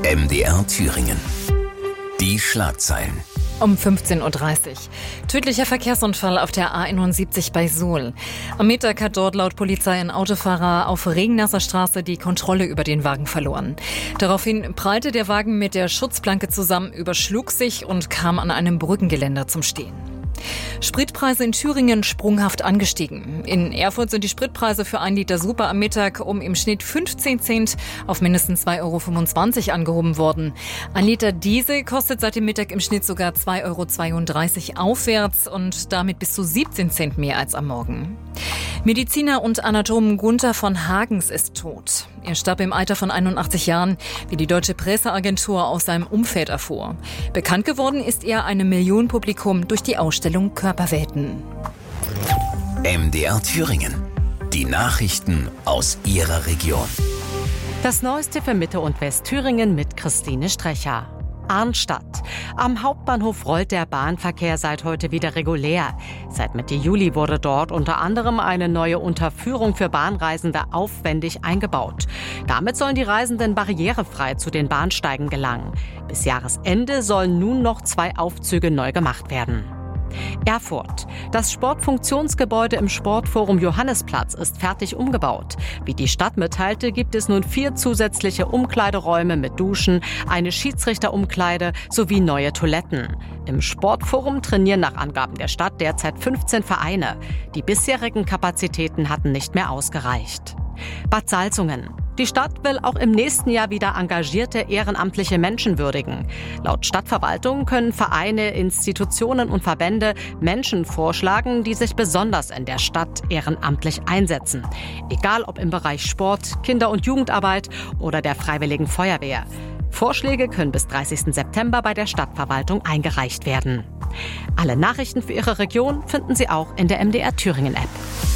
MDR Thüringen. Die Schlagzeilen. Um 15.30 Uhr. Tödlicher Verkehrsunfall auf der A71 bei Suhl. Am Mittag hat dort laut Polizei ein Autofahrer auf Regennasser Straße die Kontrolle über den Wagen verloren. Daraufhin prallte der Wagen mit der Schutzplanke zusammen, überschlug sich und kam an einem Brückengeländer zum Stehen. Spritpreise in Thüringen sprunghaft angestiegen. In Erfurt sind die Spritpreise für 1 Liter Super am Mittag um im Schnitt 15 Cent auf mindestens 2,25 € angehoben worden. 1 Liter Diesel kostet seit dem Mittag im Schnitt sogar 2,32 € aufwärts und damit bis zu 17 Cent mehr als am Morgen. Mediziner und Anatom Gunther von Hagens ist tot. Er starb im Alter von 81 Jahren, wie die Deutsche Presseagentur aus seinem Umfeld erfuhr. Bekannt geworden ist er einem Millionenpublikum durch die Ausstellung Körperwelten. MDR Thüringen. Die Nachrichten aus Ihrer Region. Das Neueste für Mitte und Westthüringen mit Christine Strecher. Arnstadt. Am Hauptbahnhof rollt der Bahnverkehr seit heute wieder regulär. Seit Mitte Juli wurde dort unter anderem eine neue Unterführung für Bahnreisende aufwendig eingebaut. Damit sollen die Reisenden barrierefrei zu den Bahnsteigen gelangen. Bis Jahresende sollen nun noch 2 Aufzüge neu gemacht werden. Erfurt. Das Sportfunktionsgebäude im Sportforum Johannesplatz ist fertig umgebaut. Wie die Stadt mitteilte, gibt es nun 4 zusätzliche Umkleideräume mit Duschen, eine Schiedsrichterumkleide sowie neue Toiletten. Im Sportforum trainieren nach Angaben der Stadt derzeit 15 Vereine. Die bisherigen Kapazitäten hatten nicht mehr ausgereicht. Bad Salzungen. Die Stadt will auch im nächsten Jahr wieder engagierte ehrenamtliche Menschen würdigen. Laut Stadtverwaltung können Vereine, Institutionen und Verbände Menschen vorschlagen, die sich besonders in der Stadt ehrenamtlich einsetzen. Egal ob im Bereich Sport, Kinder- und Jugendarbeit oder der Freiwilligen Feuerwehr. Vorschläge können bis 30. September bei der Stadtverwaltung eingereicht werden. Alle Nachrichten für Ihre Region finden Sie auch in der MDR Thüringen App.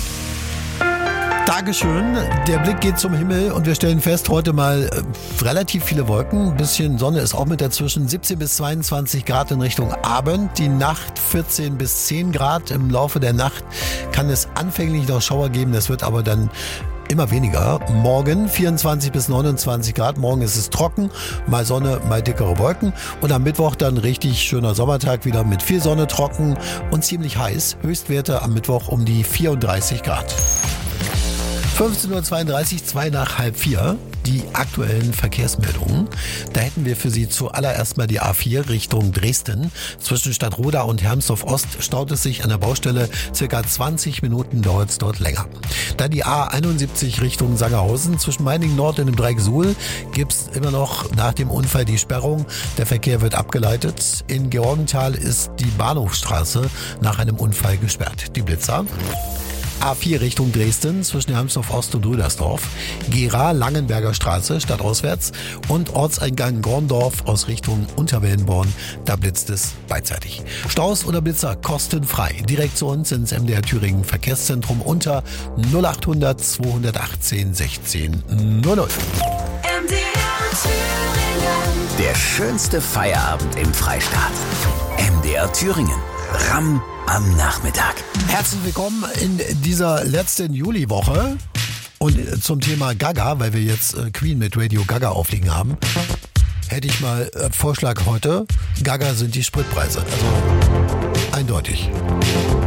Dankeschön. Der Blick geht zum Himmel und wir stellen fest, heute mal relativ viele Wolken. Ein bisschen Sonne ist auch mit dazwischen. 17 bis 22 Grad in Richtung Abend. Die Nacht 14 bis 10 Grad. Im Laufe der Nacht kann es anfänglich noch Schauer geben. Das wird aber dann immer weniger. Morgen 24 bis 29 Grad. Morgen ist es trocken. Mal Sonne, mal dickere Wolken. Und am Mittwoch dann richtig schöner Sommertag wieder mit viel Sonne, trocken und ziemlich heiß. Höchstwerte am Mittwoch um die 34 Grad. 15.32 Uhr, 2 nach halb 4, die aktuellen Verkehrsmeldungen. Da hätten wir für Sie zuallererst mal die A4 Richtung Dresden. Zwischen Stadtroda und Hermsdorf Ost staut es sich an der Baustelle. Circa 20 Minuten dauert es dort länger. Dann die A71 Richtung Sangerhausen. Zwischen Meiningen Nord und dem Dreieck Suhl gibt es immer noch nach dem Unfall die Sperrung. Der Verkehr wird abgeleitet. In Georgenthal ist die Bahnhofstraße nach einem Unfall gesperrt. Die Blitzer. A4 Richtung Dresden zwischen Hermsdorf Ost und Rüdersdorf, Gera Langenberger Straße stadtauswärts und Ortseingang Gorndorf aus Richtung Unterwellenborn, da blitzt es beidseitig. Staus oder Blitzer kostenfrei. Direkt zu uns ins MDR Thüringen Verkehrszentrum unter 0800 218 16 00. Der schönste Feierabend im Freistaat. MDR Thüringen. Ramm am Nachmittag. Herzlich willkommen in dieser letzten Juliwoche und zum Thema Gaga, weil wir jetzt Queen mit Radio Gaga aufliegen haben, hätte ich mal Vorschlag heute. Gaga sind die Spritpreise. Also eindeutig.